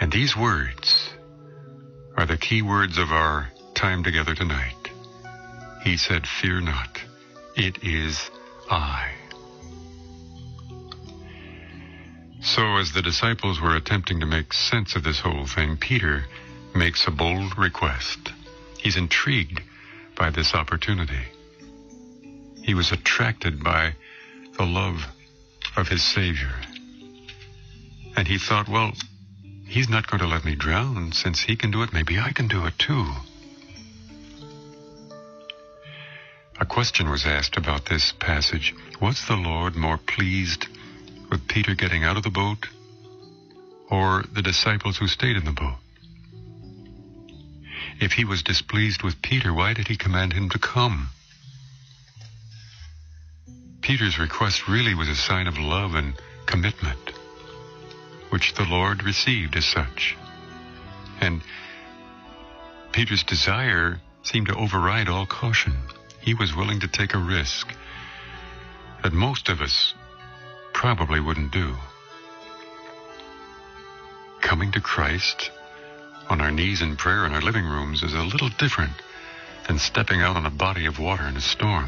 And these words are the key words of our time together tonight. He said, "Fear not, it is I." So as the disciples were attempting to make sense of this whole thing, Peter makes a bold request. He's intrigued by this opportunity. He was attracted by the love of his Savior. And he thought, well, he's not going to let me drown. Since he can do it, maybe I can do it too. A question was asked about this passage. Was the Lord more pleased with Peter getting out of the boat, or the disciples who stayed in the boat? If he was displeased with Peter, why did he command him to come? Peter's request really was a sign of love and commitment, which the Lord received as such. And Peter's desire seemed to override all caution. He was willing to take a risk that most of us probably wouldn't do. Coming to Christ on our knees in prayer in our living rooms is a little different than stepping out on a body of water in a storm.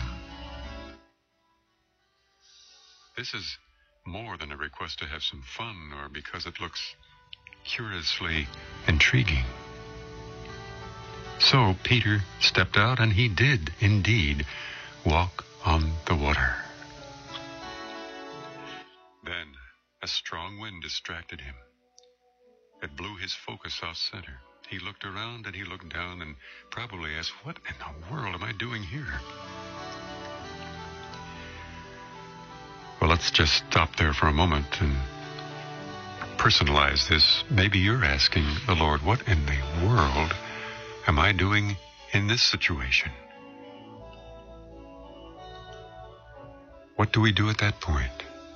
This is more than a request to have some fun or because it looks curiously intriguing. So Peter stepped out, and he did indeed walk on the water. Then a strong wind distracted him. It blew his focus off center. He looked around and he looked down and probably asked, what in the world am I doing here? Well, let's just stop there for a moment and personalize this. Maybe you're asking the Lord, what in the world am I doing in this situation? What do we do at that point?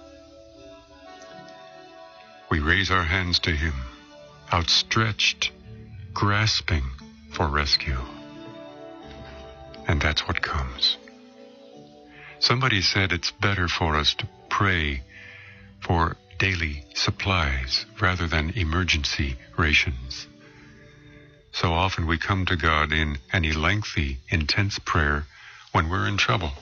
We raise our hands to Him, outstretched, grasping for rescue. And that's what comes. Somebody said it's better for us to pray for daily supplies rather than emergency rations. So often we come to God in any lengthy, intense prayer when we're in trouble.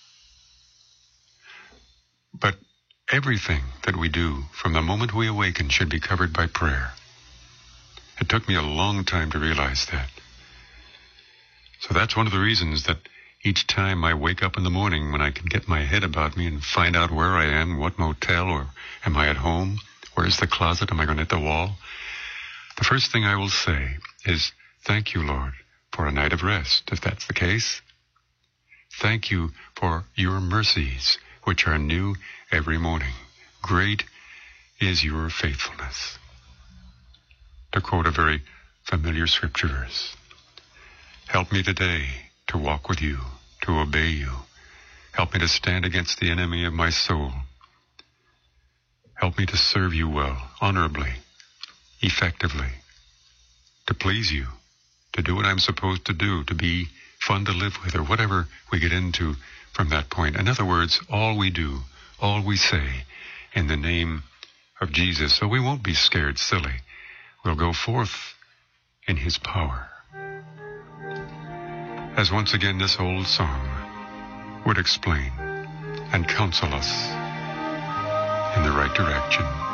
But everything that we do from the moment we awaken should be covered by prayer. It took me a long time to realize that. So that's one of the reasons that each time I wake up in the morning, when I can get my head about me and find out where I am, what motel, or am I at home? Where's the closet? Am I going to hit the wall? The first thing I will say is, thank you, Lord, for a night of rest, if that's the case. Thank you for your mercies, which are new every morning. Great is your faithfulness. To quote a very familiar scripture verse, help me today to walk with you, to obey you. Help me to stand against the enemy of my soul. Help me to serve you well, honorably, effectively, to please you, to do what I'm supposed to do, to be fun to live with, or whatever we get into from that point. In other words, all we do, all we say in the name of Jesus. So we won't be scared silly. We'll go forth in His power. As once again this old song would explain and counsel us in the right direction.